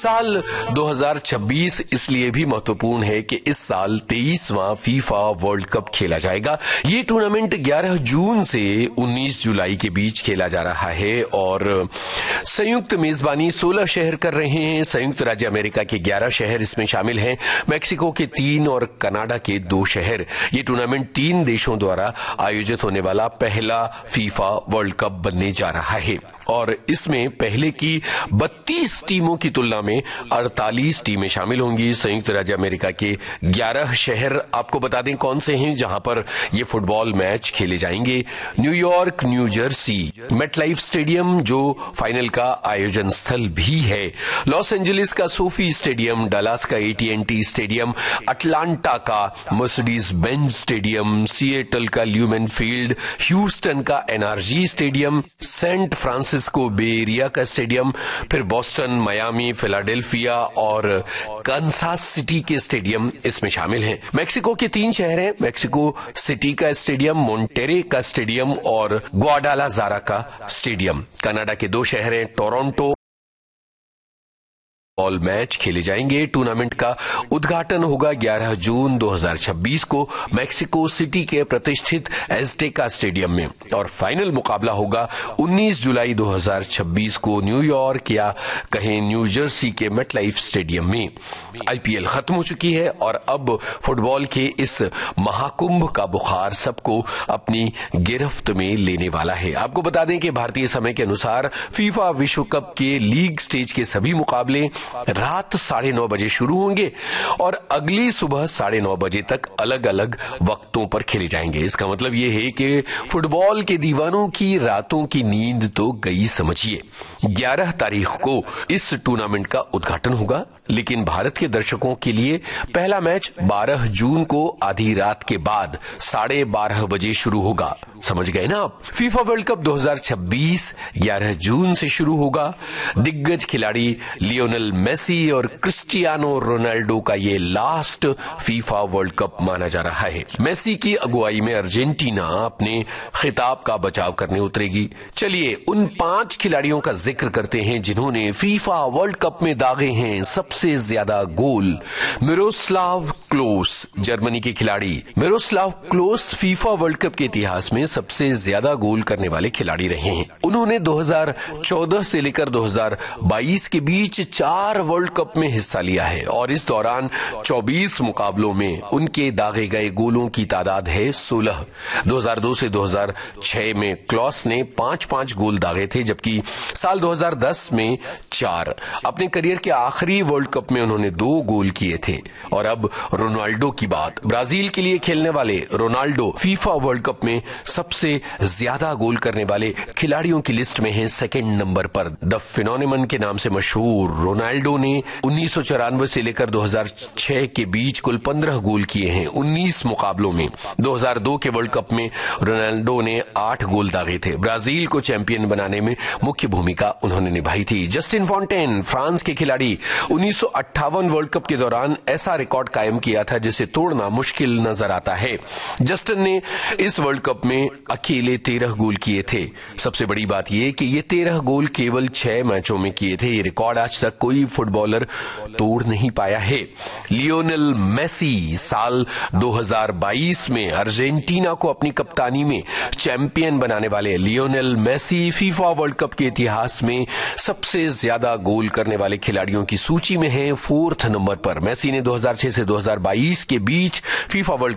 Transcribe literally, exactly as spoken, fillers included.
साल दो हज़ार छब्बीस इसलिए भी महत्वपूर्ण है कि इस साल तेईसवां फीफा वर्ल्ड कप खेला जाएगा। ये टूर्नामेंट ग्यारह जून से उन्नीस जुलाई के बीच खेला जा रहा है और संयुक्त मेजबानी सोलह शहर कर रहे हैं। संयुक्त राज्य अमेरिका के ग्यारह शहर इसमें शामिल हैं, मैक्सिको के तीन और कनाडा के दो शहर। ये टूर्नामेंट तीन देशों द्वारा आयोजित होने वाला पहला फीफा वर्ल्ड कप बनने जा रहा है और इसमें पहले की बत्तीस टीमों की तुलना में अड़तालीस टीमें शामिल होंगी। संयुक्त राज्य अमेरिका के ग्यारह शहर आपको बता दें कौन से हैं जहां पर ये फुटबॉल मैच खेले जाएंगे। New York, new Jersey, MetLife stadium जो फाइनल का आयोजन स्थल भी है, लॉस एंजलिस का सोफी स्टेडियम, डलास का एटीएनटी स्टेडियम, अटलांटा का मर्सिडीज बेंज स्टेडियम, सिएटल का ल्यूमेन फील्ड, ह्यूस्टन का एनआरजी स्टेडियम, सेंट फ्रांसिस्को बे एरिया का स्टेडियम, फिर बॉस्टन, मायामी, फिलाडेल्फिया और कांसास सिटी के स्टेडियम इसमें शामिल हैं। मैक्सिको के तीन शहर हैं, मैक्सिको सिटी का स्टेडियम, मोन्टेरे का स्टेडियम और ग्वाडालाजारा का स्टेडियम। कनाडा के दो शहर हैं, टोरंटो। बॉल मैच खेले जाएंगे। टूर्नामेंट का उद्घाटन होगा ग्यारह जून दो हज़ार छब्बीस को मैक्सिको सिटी के प्रतिष्ठित एज़टेका स्टेडियम में और फाइनल मुकाबला होगा उन्नीस जुलाई दो हज़ार छब्बीस को न्यूयॉर्क या कहें न्यू जर्सी के मेटलाइफ स्टेडियम में। आईपीएल खत्म हो चुकी है और अब फुटबॉल के इस महाकुंभ का बुखार सबको अपनी गिरफ्त में लेने वाला है। आपको बता दें कि भारतीय समय के अनुसार फीफा विश्व कप के लीग स्टेज के सभी मुकाबले रात साढ़े नौ बजे शुरू होंगे और अगली सुबह साढ़े नौ बजे तक अलग अलग वक्तों पर खेले जाएंगे। इसका मतलब यह है कि फुटबॉल के दीवानों की रातों की नींद तो गई समझिए। ग्यारह तारीख को इस टूर्नामेंट का उद्घाटन होगा, लेकिन भारत के दर्शकों के लिए पहला मैच बारह जून को आधी रात के बाद साढ़े बारह बजे शुरू होगा। समझ गए ना आप? फीफा वर्ल्ड कप दो हज़ार छब्बीस ग्यारह जून से शुरू होगा। दिग्गज खिलाड़ी लियोनेल मेसी और क्रिस्टियानो रोनाल्डो का ये लास्ट फीफा वर्ल्ड कप माना जा रहा है। मेसी की अगुवाई में अर्जेंटीना अपने खिताब का बचाव करने उतरेगी। चलिए उन पांच खिलाड़ियों का जिक्र करते हैं जिन्होंने फीफा वर्ल्ड कप में दागे हैं सबसे ज्यादा गोल। मिरोस्लाव क्लोस, जर्मनी के खिलाड़ी। Miroslav close FIFA world cup के इतिहास में सबसे ज्यादा गोल करने वाले खिलाड़ी रहे हैं। उन्होंने दो हज़ार चौदह से लेकर दो हज़ार बाईस के बीच चार वर्ल्ड कप में हिस्सा लिया है और इस दौरान चौबीस मुकाबलों में उनके दागे गए गोलों की तादाद है सोलह। दो हज़ार दो से दो हज़ार छह में क्लॉस ने पांच पांच गोल दागे थे, जबकि साल दो हज़ार दस में चार। अपने करियर के आखिरी वर्ल्ड कप में उन्होंने दो गोल किए थे। और अब रोनाल्डो की बात। ब्राजील के लिए खेलने वाले रोनाल्डो फीफा वर्ल्ड कप में सबसे ज्यादा गोल करने वाले खिलाड़ियों की लिस्ट में है सेकंड नंबर पर। द फिनोमेनन के नाम से मशहूर रोनाल्डो ने उन्नीस सौ चौरानवे से लेकर दो हज़ार छह के बीच कुल पंद्रह गोल किए हैं उन्नीस मुकाबलों में। दो हज़ार दो के वर्ल्ड कप में रोनाल्डो ने आठ गोल दागे थे। ब्राजील को चैंपियन बनाने में मुख्य भूमिका उन्होंने निभाई थी। जस्टिन फॉन्टेन, फ्रांस के खिलाड़ी, उन्नीस सौ अट्ठावन वर्ल्ड कप के दौरान ऐसा रिकॉर्ड कायम किया था जिसे तोड़ना मुश्किल नजर आता है। जस्टिन ने इस वर्ल्ड कप में अकेले तेरह गोल किए थे। सबसे बड़ी बात यह कि ये तेरह गोल केवल छह मैचों में किए थे। ये रिकॉर्ड आज तक कोई फुटबॉलर तोड़ नहीं पाया है। लियोनेल मेसी साल दो हज़ार बाईस में अर्जेंटीना को अपनी कप्तानी में चैंपियन बनाने वाले Lionel Messi FIFA world cup के इतिहास में सबसे ज्यादा गोल करने वाले खिलाड़ियों की सूची में है फोर्थ नंबर पर। मेसी ने दो हज़ार छह से दो हज़ार बाईस के बीच फीफा वर्ल्ड